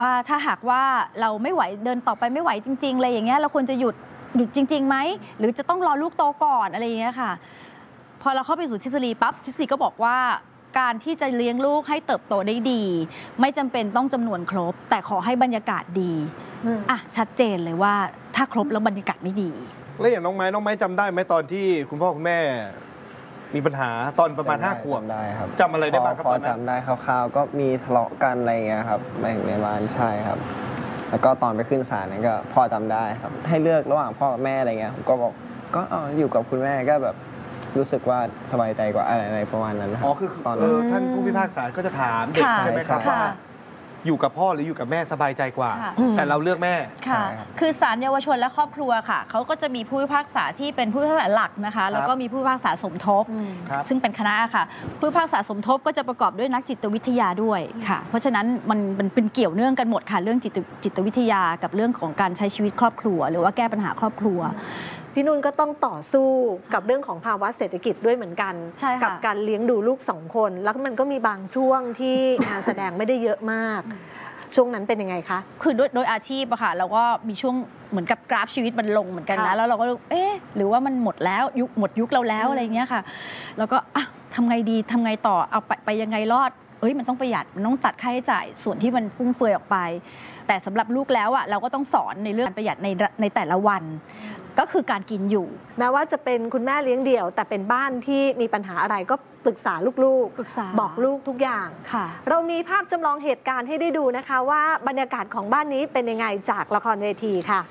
ถ้าหากว่าเราไม่ไหวเดินต่อไปไม่ไหวจริงๆอะไรอย่างเงี้ยเราควรจะหยุดจริงๆไหมหรือจะต้องรอลูกโตก่อนอะไรอย่างเงี้ยค่ะพอเราเข้าไปสู่ทฤษฎีปั๊บทฤษฎีก็บอกว่าการที่จะเลี้ยงลูกให้เติบโตได้ดีไม่จำเป็นต้องจำนวนครบแต่ขอให้บรรยากาศดีชัดเจนเลยว่าถ้าครบแล้วบรรยากาศไม่ดีแล้วอย่างน้องไม้จำได้ไหมตอนที่คุณพ่อคุณแม่มีปัญหาตอนประมาณ5 ขวบได้ครับจำอะไรได้บ้างครับตอนนั้นจำได้คร่าวๆก็มีทะเลาะกันอะไรเงี้ยครับในบ้านใช่ครับแล้วก็ตอนไปขึ้นศาลนั้นก็พ่อจำได้ครับให้เลือกระหว่างพ่อกับแม่อะไรเงี้ยผมก็บอกก็อยู่กับคุณแม่ก็แบบรู้สึกว่าสบายใจกว่าอะไรประมาณนั้นคือตอนท่านผู้พิพากษาก็จะถามเด็กใช่ไหมครับว่าอยู่กับพ่อหรืออยู่กับแม่สบายใจกว่าแต่เราเลือกแม่ค่ะคือศาลเยาวชนและครอบครัวค่ะเขาก็จะมีผู้พิพากษาที่เป็นผู้พิพากษาหลักนะคะแล้วก็มีผู้พิพากษาสมทบซึ่งเป็นคณะค่ะผู้พิพากษาสมทบก็จะประกอบด้วยนักจิตวิทยาด้วยค่ะเพราะฉะนั้นมันเป็นเกี่ยวเนื่องกันหมดค่ะเรื่องจิตวิทยากับเรื่องของการใช้ชีวิตครอบครัวหรือว่าแก้ปัญหาครอบครัวพี่นุ่นก็ต้องต่อสู้กับเรื่องของภาวะเศรษฐกิจด้วยเหมือนกันกับการเลี้ยงดูลูก2 คนแล้วมันก็มีบางช่วงที่งานแสดงไม่ได้เยอะมากช่วงนั้นเป็นยังไงคะคือโดยอาชีพอะค่ะเราก็มีช่วงเหมือนกับกราฟชีวิตมันลงเหมือนกันนะแล้วเราก็หรือว่ามันหมดแล้วหมดยุคเราแล้วอะไรเงี้ยค่ะแล้วก็ทำไงดีทำไงต่อเอาไปยังไงรอดมันต้องประหยัดมันต้องตัดค่าใช้จ่ายส่วนที่มันฟุ่มเฟือยออกไปแต่สำหรับลูกแล้วอะเราก็ต้องสอนในเรื่องการประหยัดในแต่ละวันก็คือการกินอยู่แม้ว่าจะเป็นคุณแม่เลี้ยงเดี่ยวแต่เป็นบ้านที่มีปัญหาอะไรก็ปรึกษาลูกๆบอกลูกทุกอย่างเรามีภาพจำลองเหตุการณ์ให้ได้ดูนะคะว่าบรรยากาศของบ้านนี้เป็นยังไงจากละครเวทีค่ะ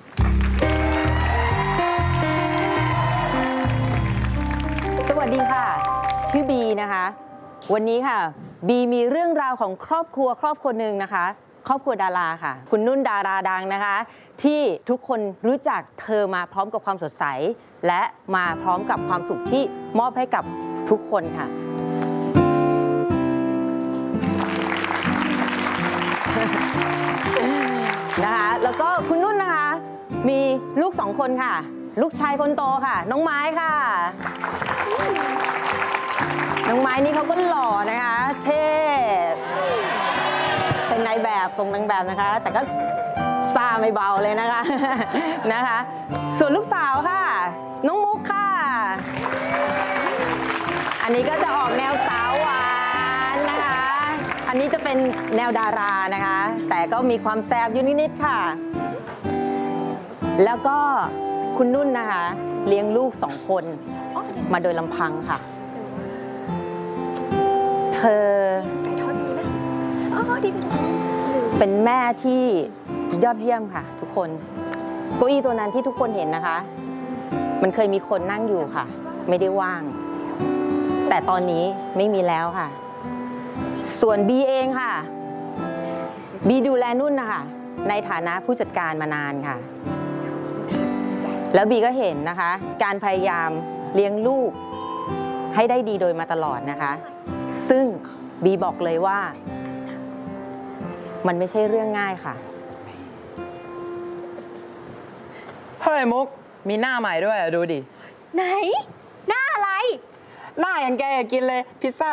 สวัสดีค่ะชื่อบีนะคะวันนี้ค่ะบีมีเรื่องราวของครอบครัวหนึ่งนะคะครอบครัวดาราค่ะคุณนุ่นดาราดังนะคะที่ทุกคนรู้จักเธอมาพร้อมกับความสดใสและมาพร้อมกับความสุขที่มอบให้กับทุกคนค่ะนะคะแล้วก็คุณนุ่นนะคะมีลูก2 คนค่ะลูกชายคนโตค่ะน้องไม้ค่ะน้องไม้นี่เขาก็หล่อนะคะเท่เป็นนายแบบทรงนางแบบนะคะแต่ก็ซ่าไม่เบาเลยนะคะส่วนลูกสาวค่ะน้องมุกค่ะอันนี้ก็จะออกแนวสาวหวานนะคะอันนี้จะเป็นแนวดารานะคะแต่ก็มีความแซ่บอยู่นิดๆค่ะแล้วก็คุณนุ่นนะคะเลี้ยงลูก2 คนมาโดยลำพังค่ะเธอเป็นแม่ที่ยอดเยี่ยมค่ะทุกคนเก้าอี้ตัวนั้นที่ทุกคนเห็นนะคะมันเคยมีคนนั่งอยู่ค่ะไม่ได้ว่างแต่ตอนนี้ไม่มีแล้วค่ะส่วนบีเองค่ะบีดูแลนุ่นนะคะในฐานะผู้จัดการมานานค่ะแล้วบีก็เห็นนะคะการพยายามเลี้ยงลูกให้ได้ดีโดยมาตลอดนะคะซึ่งบีบอกเลยว่ามันไม่ใช่เรื่องง่ายค่ะเฮ้ยมุกมีหน้าใหม่ด้วยดูดิไหนหน้าอะไรหน้าอย่างแกกินเลยพิซซ่า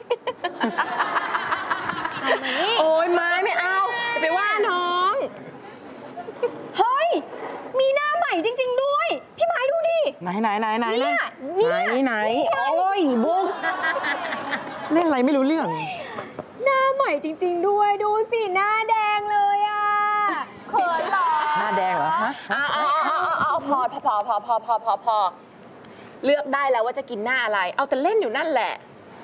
โอ้ยไม่เอาจะไปว่าน้องเฮ้ยมีหน้าใหม่จริงๆด้วยพี่ไม้ดูดิไหนโอ้ยบุ๊กเล่นอะไรไม่รู้เรื่องหน้าใหม่จริงๆด้วยดูสิหน้าแดงเลยอ่ะเขินหรอหน้าแดงเหรอฮะเอาพอเลือกได้แล้วว่าจะกินหน้าอะไรเอาแต่เล่นอยู่นั่นแหละ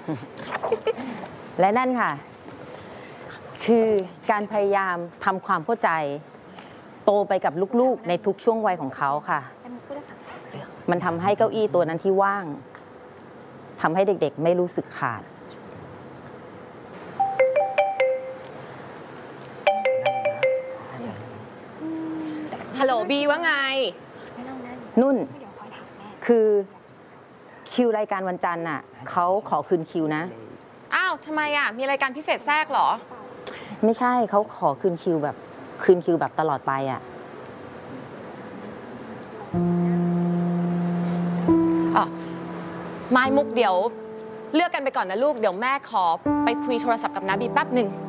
และนั่นค่ะคือการพยายามทำความเข้าใจโตไปกับลูกๆในทุกช่วงวัยของเขาค่ะมันทำให้เก้าอี้ตัวนั้นที่ว่างทำให้เด็กๆไม่รู้สึกขาดฮัลโหลบีว่าไงนุ่นคือคิวรายการวันจันทร์น่ะเขาขอคืนคิวนะอ้าวทำไมอ่ะมีรายการพิเศษแทรกเหรอไม่ใช่เขาขอคืนคิวแบบตลอดไปอ่ะไม้มุกเดี๋ยวเลือกกันไปก่อนนะลูกเดี๋ยวแม่ขอไปคุยโทรศัพท์กับน้าบีแป๊บหนึ่ง